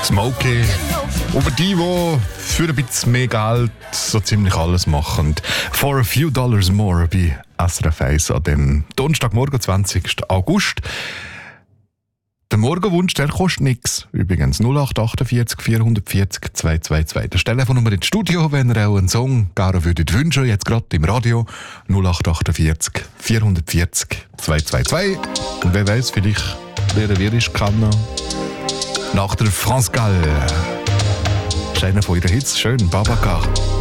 Smokey. Über die für ein bisschen mehr Geld so ziemlich alles machen. For a few dollars more bei SRF 1 an dem Donnerstagmorgen, 20. August. Der Morgenwunsch, der kostet nichts. Übrigens 0848 440 222. Das Telefonnummer ins Studio, wenn ihr auch einen Song gerne würdet wünschen, jetzt gerade im Radio. 0848 440 222. Und wer weiß, vielleicht wer ist, kann noch nach der France Gall. Das ist einer von ihren Hits, schön, Babacar.